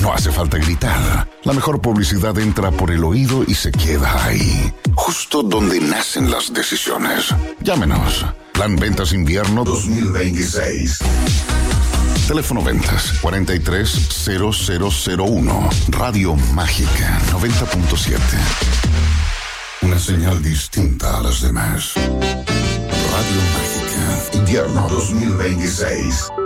No hace falta gritar. La mejor publicidad entra por el oído y se queda ahí, justo donde nacen las decisiones. Llámenos. Plan Ventas Invierno 2026. Teléfono Ventas 430001. Radio Mágica 90.7. Una señal distinta a las demás. Radio Mágica Invierno 2026.